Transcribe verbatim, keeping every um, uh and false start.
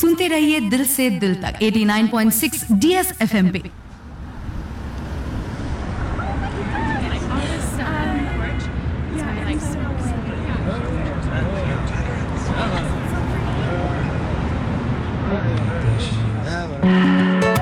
सुनते रहिए दिल से दिल तक eighty nine point six DS FM पे। Yeah.